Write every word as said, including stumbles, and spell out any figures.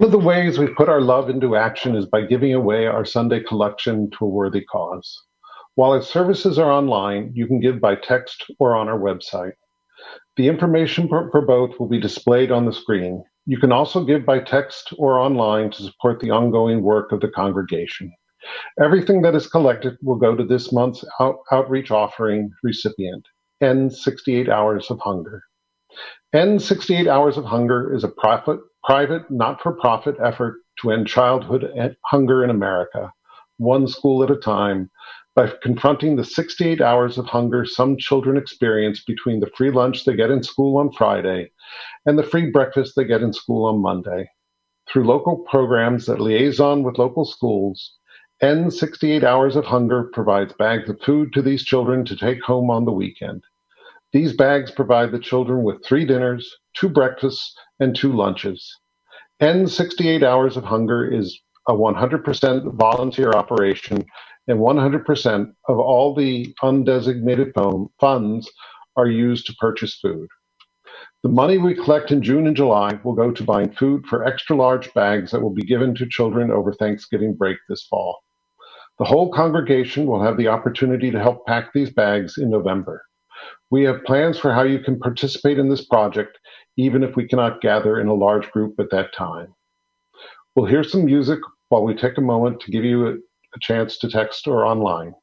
One of the ways we put our love into action is by giving away our Sunday collection to a worthy cause. While its services are online, you can give by text or on our website. The information for for both will be displayed on the screen. You can also give by text or online to support the ongoing work of the congregation. Everything that is collected will go to this month's out- outreach offering recipient, End sixty-eight Hours of Hunger. End sixty-eight Hours of Hunger is a profit, private, not-for-profit effort to end childhood en- hunger in America, one school at a time, by confronting the sixty-eight hours of hunger some children experience between the free lunch they get in school on Friday and the free breakfast they get in school on Monday. Through local programs that liaison with local schools, End sixty-eight Hours of Hunger provides bags of food to these children to take home on the weekend. These bags provide the children with three dinners, two breakfasts, and two lunches. End sixty-eight Hours of Hunger is a one hundred percent volunteer operation, and one hundred percent of all the undesignated phone funds are used to purchase food. The money we collect in June and July will go to buying food for extra large bags that will be given to children over Thanksgiving break this fall. The whole congregation will have the opportunity to help pack these bags in November. We have plans for how you can participate in this project, even if we cannot gather in a large group at that time. We'll hear some music while we take a moment to give you a, a chance to text or online.